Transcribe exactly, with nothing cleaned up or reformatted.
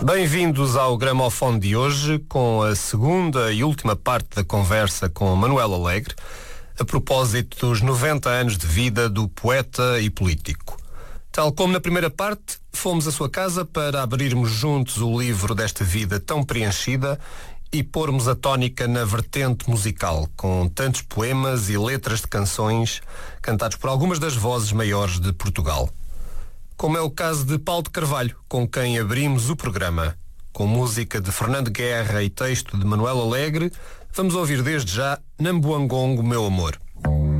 Bem-vindos ao Gramofone de hoje, com a segunda e última parte da conversa com Manuel Alegre, a propósito dos noventa anos de vida do poeta e político. Tal como na primeira parte, fomos à sua casa para abrirmos juntos o livro desta vida tão preenchida e pormos a tónica na vertente musical, com tantos poemas e letras de canções cantados por algumas das vozes maiores de Portugal. Como é o caso de Paulo de Carvalho, com quem abrimos o programa. Com música de Fernando Guerra e texto de Manuel Alegre, vamos ouvir desde já Nambuangongo, meu amor.